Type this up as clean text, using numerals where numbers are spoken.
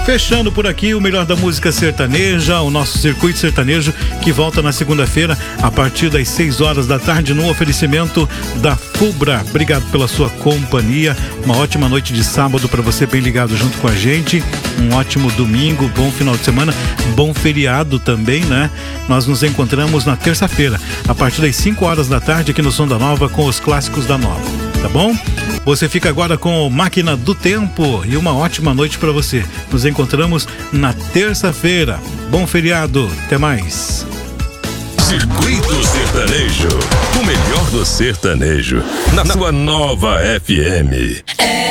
Fechando por aqui o melhor da música sertaneja, o nosso circuito sertanejo que volta na segunda-feira a partir das 6 horas da tarde no oferecimento da Fubra. Obrigado pela sua companhia. Uma ótima noite de sábado para você bem ligado junto com a gente. Um ótimo domingo, bom final de semana, bom feriado também, né? Nós nos encontramos na terça-feira a partir das 5 horas da tarde aqui no Som da Nova com os clássicos da Nova, tá bom? Você fica agora com Máquina do Tempo e uma ótima noite para você. Nos encontramos na terça-feira. Bom feriado, até mais. Circuito Sertanejo, o melhor do sertanejo, na sua Nova FM.